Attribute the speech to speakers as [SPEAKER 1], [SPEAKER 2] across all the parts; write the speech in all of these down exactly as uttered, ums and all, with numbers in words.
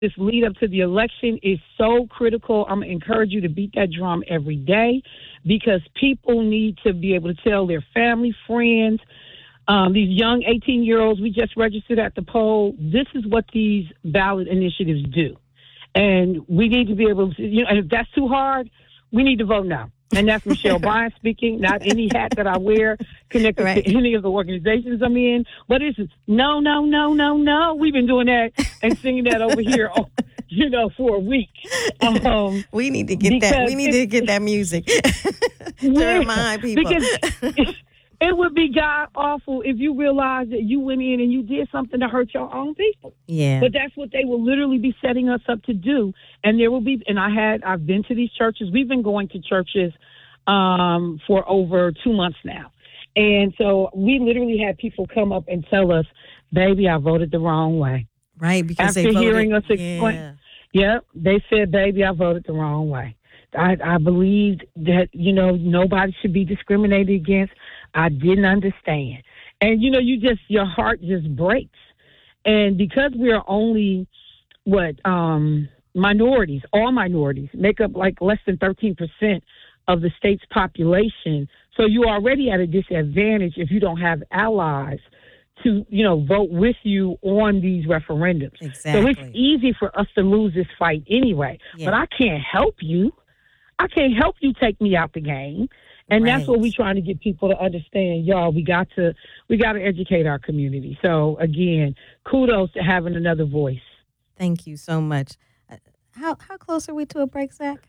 [SPEAKER 1] this lead up to the election is so critical. I'm going to encourage you to beat that drum every day because people need to be able to tell their family, friends, um, these young eighteen-year-olds we just registered at the poll, this is what these ballot initiatives do. And we need to be able to, you know, and if that's too hard, we need to vote now. And that's Michelle Bryan speaking, not any hat that I wear connected right. to any of the organizations I'm in. But it's no, no, no, no, no. We've been doing that and singing that over here, you know, for a week. Um,
[SPEAKER 2] we need to get that. We need to get that music to
[SPEAKER 1] yeah,
[SPEAKER 2] remind people.
[SPEAKER 1] Because it would be god awful if you realized that you went in and you did something to hurt your own people.
[SPEAKER 2] Yeah.
[SPEAKER 1] But that's what they will literally be setting us up to do. And there will be, and I had, I've been to these churches. We've been going to churches um, for over two months now. And so we literally had people come up and tell us, baby, I voted the wrong way.
[SPEAKER 2] Right. Because
[SPEAKER 1] After
[SPEAKER 2] they voted,
[SPEAKER 1] hearing us explain.
[SPEAKER 2] Yeah.
[SPEAKER 1] yeah, they said, baby, I voted the wrong way. I, I believed that, you know, nobody should be discriminated against. I didn't understand. And, you know, you just, your heart just breaks. And because we're only, what, um, minorities, all minorities, make up like less than thirteen percent of the state's population. So you're already at a disadvantage if you don't have allies to, you know, vote with you on these referendums.
[SPEAKER 2] Exactly.
[SPEAKER 1] So it's easy for us to lose this fight anyway. Yeah. But I can't help you. I can't help you take me out the game. And
[SPEAKER 2] right.
[SPEAKER 1] that's what we're trying to get people to understand. Y'all, we got to we got to educate our community. So, again, kudos to having another voice.
[SPEAKER 2] Thank you so much. Uh, how how close are we to a break, Zach?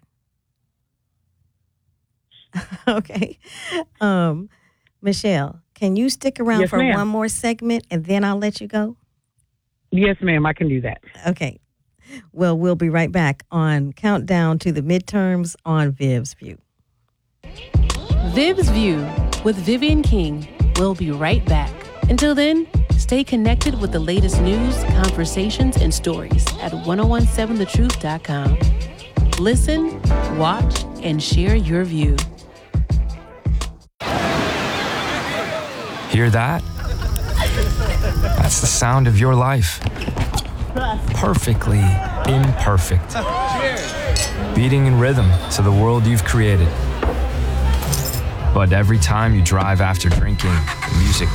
[SPEAKER 2] Okay. Um, Michelle, can you stick around
[SPEAKER 1] yes,
[SPEAKER 2] for
[SPEAKER 1] ma'am.
[SPEAKER 2] one more segment and then I'll let you go?
[SPEAKER 1] Yes, ma'am. I can do that.
[SPEAKER 2] Okay. Well, we'll be right back on Countdown to the Midterms on Viv's View.
[SPEAKER 3] Viv's View with Vivian King. We'll be right back. Until then, stay connected with the latest news, conversations, and stories at ten seventeen the truth dot com. Listen, watch, and share your view.
[SPEAKER 4] Hear that? That's the sound of your life. Perfectly imperfect. Beating in rhythm to the world you've created. But every time you drive after drinking, the music